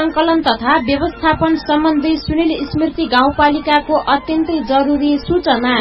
संकलन तथा व्यवस्थापन सम्बन्धी सुनिल स्मृति गाउँपालिकाको अत्यन्तै जरुरी सूचना।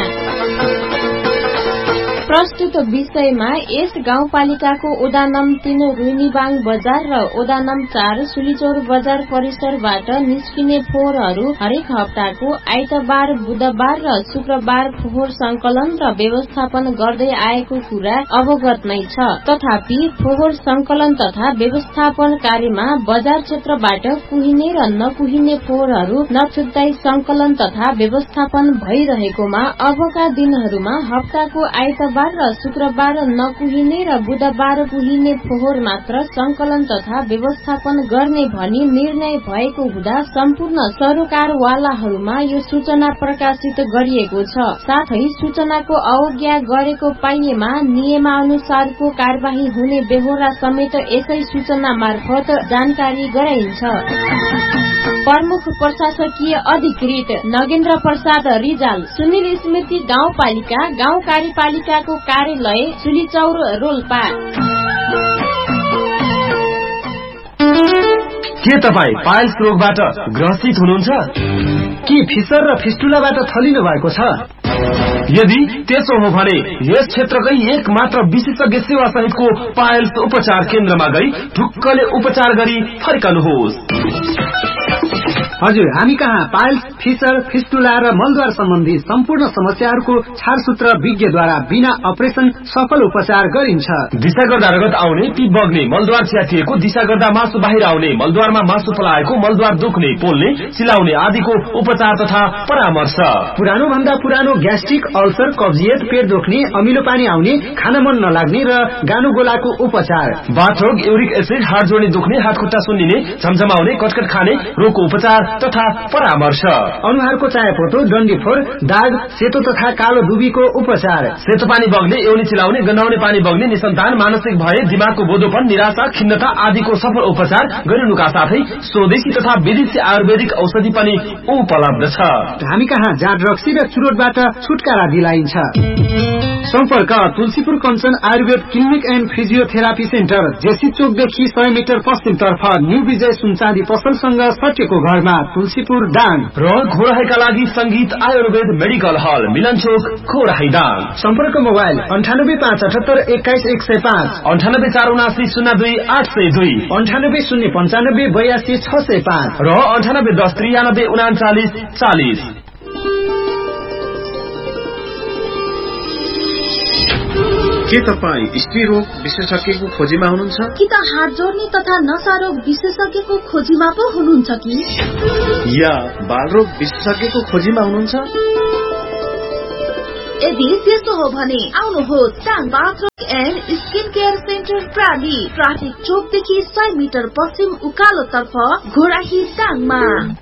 प्रस्तुत विषयमा यस गाउँपालिकाको ओडा नं 3 रुइनीबाङ बजार र ओडा नं 4 सुलीचौर बजार परिसरबाट निस्किने फोहोरहरू हरेक हप्ताको आइतबार, बुधबार र शुक्रबार फोहोर संकलन र व्यवस्थापन गर्दै आएको कुरा अवगत नै छ। तथापि फोहोर संकलन तथा व्यवस्थापन कार्यमा बजार क्षेत्रबाट कुहिने र नकुहिने फोहोरहरू नछुट्टाई संकलन तथा व्यवस्थापन भइरहेकोमा अबका दिनहरूमा हप्ताको आइतबार र शुक्रबार नकुहिने र बुधबार कुहिने फोहोर मात्र संकलन तथा व्यवस्थापन गर्ने भनी निर्णय भएको हुँदा सम्पूर्ण सरोकारवालाहरूमा यो सूचना प्रकाशित गरिएको छ। साथै सूचनाको अवज्ञा गरेको पाइएमा नियमानुसारको कार्यवाही हुने बेहोरा समेत यसै सूचना मार्फत जानकारी गराइन्छ। प्रमुख प्रशासकीय अधिकृत नगेन्द्र प्रसाद रिजाल, सुनिल स्मृति गाउँपालिका गाउँ कार्यपालिकाको कार्यालय सुलीचौर रोल्पा। के तपाईँ पाइल्स रोगबाट ग्रसित हुनुहुन्छ? के फिसर र फिस्टुलाबाट थलिनु भएको छ? यदि त्यसो हो भने यस क्षेत्रकै एक मात्र विशेषज्ञ सेवा सहितको पाइल्स उपचार केन्द्रमा गई ढुक्कले उपचार गरी फर्कनुहोस्। हजुर, हामी कहाँ पाइल्स, फिसर, फिस्टुला र मलद्वार सम्बन्धी सम्पूर्ण समस्याहरूको छारसूत्र विज्ञद्वारा बिना अपरेसन सफल उपचार गरिन्छ। दिशा गर्दा रगत आउने, पिप बग्ने, मलद्वार च्यातिएको, दिशा गर्दा मासु बाहिर आउने, मलद्वारमा मासु पलाएको, मलद्वार दुख्ने, पोल्ने, चिलाउने आदिको उपचार तथा परामर्श। पुरानो भन्दा पुरानो ग्यास्ट्रिक, अल्सर, कब्जियत, पेट दुख्ने, अमिलो पानी आउने, खान मन नलाग्ने र गानुगोलाको उपचार। बाथरोग, युरिक एसिड, हात जोड्ने दुख्ने, हात खुट्टा सुन्निने, झमझमाउने, कटकट खाने रोगको उपचार तथा परामर्श। अनुहारको चायापोतो, डन्डीफोर, दाग, सेतो तथा कालो दुबीको उपचार। सेतो पानी बग्ने, एउनी चिलाउने, गन्हाउने पानी बग्ने, निसन्तान, मानसिक भय, दिमागको बोधोपन, निराशा, खिन्नता आदिको सफल उपचार गरिनुका साथै स्वदेशी तथा विदेशी आयुर्वेदिक औषधि पनि उपलब्ध छ। हामी कहाँ जाँड रक्सी र चुरोटबाट छुटकारा दिलाइन्छ। सम्पर्क Tulsipur Kanchan Ayurveda clinic and physiotherapy centre, JC चोकदेखि 100 metre पश्चिमतर्फ न्यू विजय सुनचाँदी पसलसँग सटेको घरमा, तुलसीपुर दाङ। र घोराहीका लागि संगीत आयुर्वेद मेडिकल हल, मिलन चोक, घोराही दाङ। सम्पर्क मोबाइल 9857 21 105, 9847 02 802, 98 095 82 605 र 98 10 93 39 40। के तपाईँ स्त्री रोग विशेषज्ञको खोजीमा हुनुहुन्छ? कि त हात जोड्ने तथा नसा रोग विशेषज्ञको खोजीमा पो हुनुहुन्छ कि? या बालरोग विशेषज्ञको खोजीमा हुनुहुन्छ? यदि त्यस्तो हो भने आउनुहोस् टाङ बाथरोग and skin care centre प्राली, traffic चोकदेखि 100 metre पश्चिम उकालो तर्फ, घोराही दाङमा।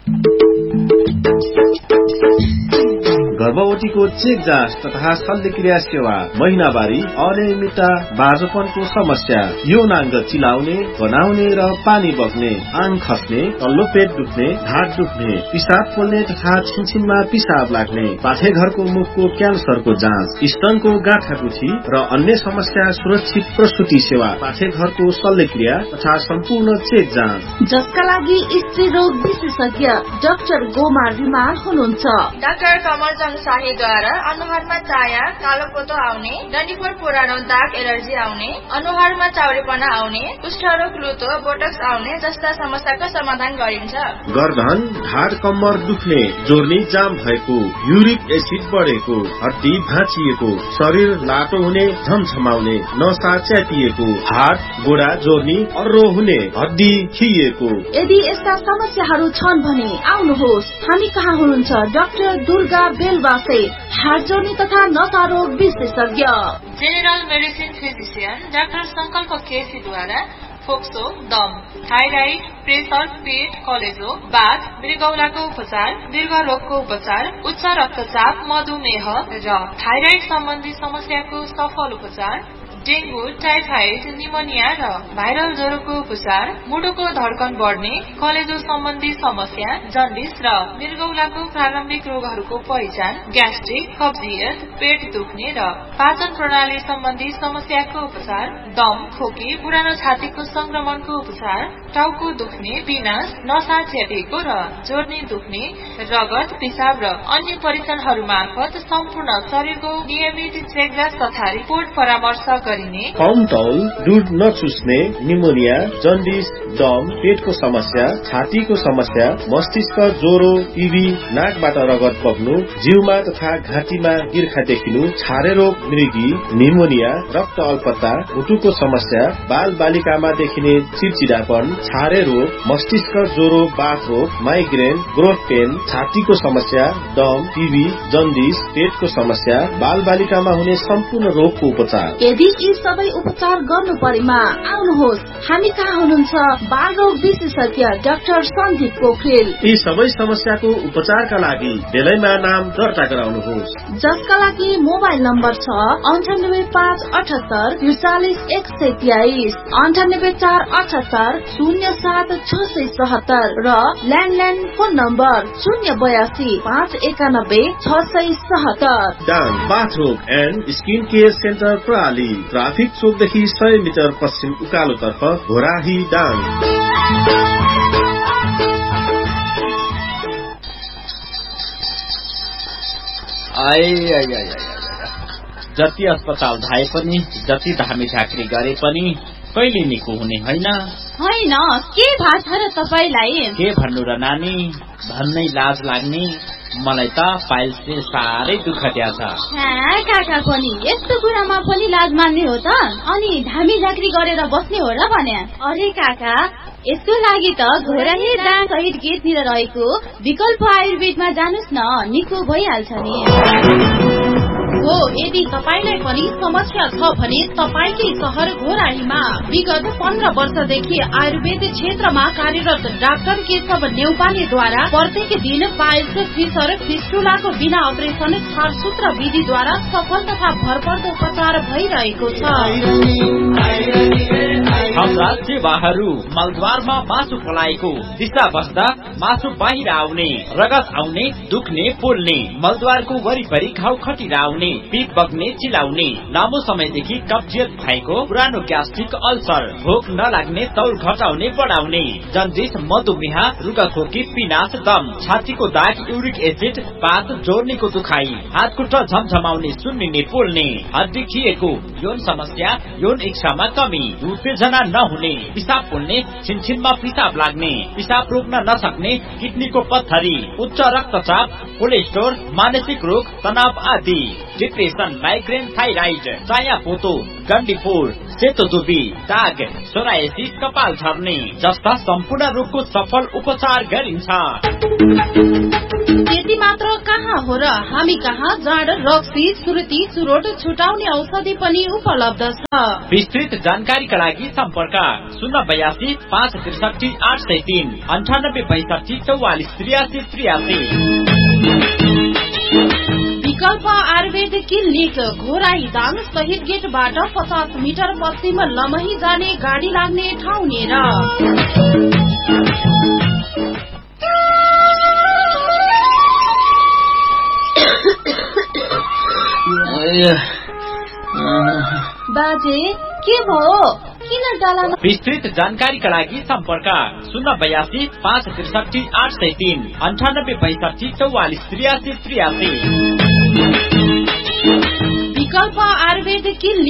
गर्भवतीको चेक जाँच तथा शल्यक्रिया सेवा, महिनावारी, अनियमितता, बाँझोपनको समस्या, यौनाङ्ग चिलाउने, बनाउने र पानी बग्ने, आङ खस्ने, तल्लो पेट दुख्ने, ढाड दुख्ने, पिसाब पोल्ने तथा छिनछिनमा पिसाब लाग्ने, पाठेघरको मुखको क्यान्सरको जाँच, स्तनको गाँठागुठी र अन्य समस्या सुरक्षित प्रसुति सेवा, पाठेघरको शल्यक्रिया तथा सम्पूर्ण चेक जाँच, जसका लागि स्त्री रोग विशेषज्ञ डाक्टर गोमा रिमाल हुनुहुन्छ। डाक्टर कमल शाहीद्वारा अनुहारमा चाया, कालो पोतो आउने, डन्डीफोर पुरानो दाग, एलर्जी आउने, अनुहारमा चाउरेपना आउने, कुष्ठरोग, लुतो, बोटक्स आउने जस्ता समस्याको समाधान गरिन्छ। गर्दन, ढाड, कम्मर दुख्ने, जोर्नी जाम भएको, युरिक एसिड बढेको, हड्डी भाँचिएको, शरीर लाटो हुने, झमझमाउने, नसा च्यातिएको, हात गोडा जोर्नी, अर्रो हुने, हड्डी खिएको। यदि यस्ता समस्याहरू छन् भने आउनुहोस्, हामी कहाँ हुनुहुन्छ डाक्टर दुर्गा बेलवासे, हात जोड्ने तथा नसा रोग विशेषज्ञ। जेनरल मेडिसिन फिजिशियन डाक्टर संकल्प केसीद्वारा फोक्सो, दम, थाइराइड, प्रेसर, पेट, कलेजो, बाथ, मृगौलाको उपचार, दीर्घ रोगको उपचार, उच्च रक्तचाप, मधुमेह र थाइराइड सम्बन्धी समस्याको सफल उपचार, डेंगू, टाइफाइड, निमोनिया र भाइरल ज्वरोको उपचार, मुटुको धड्कन बढ्ने, कलेजो सम्बन्धी समस्या, जन्डिस र मृगौलाको प्रारम्भिक रोगहरूको पहिचान, ग्यास्ट्रिक, कब्जियत, पेट दुख्ने र पाचन प्रणाली सम्बन्धी समस्याको उपचार, दम, खोकी, पुरानो छातीको संक्रमणको उपचार, टाउको दुख्ने, पिनास, नसा च्यापेको र जोड्ने दुख्ने, रगत, पिसाब र अन्य परीक्षणहरू मार्फत सम्पूर्ण शरीरको नियमित चेकजाँच तथा रिपोर्ट परामर्श गरिने। कम तौल, दूध नचुस्ने, निमोनिया, जन्डिस, दम, पेटको समस्या, छातीको समस्या, मस्तिष्क ज्वरो, टिबी, नाकबाट रगत बग्नु, जिउमा तथा घाँटीमा गिर्खा देखिनु, छारे रोग, मृगी, निमोनिया, रक्त अल्पता, मुटुको समस्या, बाल बालिकामा देखिने चिडचिडापन, छारे रोग, मस्तिष्क ज्वरो, बाथ रोग, माइग्रेन, ग्रोथ पेन, छातीको समस्या, दम, टिबी, जन्डिस, पेटको समस्या, बाल बालिकामा हुने सम्पूर्ण रोगको उपचार। यदि यी सबै उपचार गर्नु परेमा आउनुहोस्, हामी कहाँ हुनुहुन्छ? बाल रोग विशेषज्ञ डाक्टर सञ्जीव पोखरेल। यी सबै समस्याको उपचारका लागि बेलैमा नाम दर्ता गराउनुहोस्, जसका लागि मोबाइल नम्बर छ 9857844123 9848807677 र ल्यान्डलाइन फोन नम्बर 082519677। डाङ बाथ रोग एन्ड स्किन केयर सेन्टर प्रणाली, ट्राफिक चोकदेखि 100 मिटर पश्चिम उकालो तर्फ, घोराही, डाङ। जति अस्पताल धाए पनि, जति धामी झाँक्री गरे पनि कहिले निको हुने होइन। होइन, के भाष र तपाईलाई? के भन्नु र नानी, भन्नै लाज लाग्ने। मलाई त फाइल्सले साह्रै दुःख दिएछ। काका पनि यस्तो कुरामा पनि लाज मान्ने हो त? अनि धामी झाँक्री गरेर बस्ने हो र भने? अरे काका, यसको लागि त घोराही दाङ सहित गेटतिर रहेको विकल्प आयुर्वेदमा जानुस् न, निको भइहाल्छ नि। हो, यदि तपाईलाई पनि समस्या छ भने तपाईकै शहर घोराहीमा विगत 15 वर्षदेखि आयुर्वेद क्षेत्रमा कार्यरत डाक्टर केशव नेउपानेद्वारा प्रत्येक दिन पाइल्स, फिसर, फिस्टुलाको बिना अपरेसन छारसूत्र विधिद्वारा सफल तथा भरपर्दो उपचार भइरहेको छ। हाम्रा सेवाहरू मलद्वारमा मासु पलाएको दिशा बस्दा मासु बाहिर आउने, रगत आउने, दुख्ने, पोल्ने, मलद्वारको वरिपरि घाउ खटिरा आउने, पिप बग्ने, चिलाउने, लामो समयदेखि कब्जियत भएको, पुरानो ग्यास्ट्रिक अल्सर, भोक नलाग्ने, तौल घटाउने, बढाउने, जन्डिस, मधुमेह, रुगाखोकी, पिनास, दम, छातीको दाग, युरिक एसिड, पात, जोर्नीको दुखाइ, हात खुट्टा झमझमाउने, सुन्निने, पोल्ने, हड्डी खिएको, यौन समस्या, यौन इच्छामा कमी, उत्तेजना नहुने, पिसाब पोल्ने, छिनछिनमा पिसाब लाग्ने, पिसाब रोक्न नसक्ने, किडनीको पत्थरी, उच्च रक्तचाप, कोलेस्ट्रोल, मानसिक रोग, तनाव आदि, डिप्रेसन, माइग्रेन, थाइराइड, चायापोतो, डन्डीफोर, सेतो दुबी, दाग, सोरायसिस, कपाल झर्ने जस्ता सम्पूर्ण रोगको सफल उपचार गरिन्छ। त्यति मात्र कहाँ हो र, हामी कहाँ जाँड, रक्सी, सुर्ती, चुरोट छुटाउने औषधि पनि उपलब्ध छ। विस्तृत जानकारीका लागि सम्पर्क 082 563 803 9865 44 83। विकल्प आयुर्वेद क्लिनिक, घोराही दाङ शहीद गेटबाट 50 मिटर पश्चिम लमही जाने गाडी लाग्ने ठाउँ नेर। बाजे, के भयो? किन डालामा? विस्तृत जानकारीका लागि सम्पर्क 082 563 803 9865 44 83। विकल्प आयुर्वेद क्लिनिक।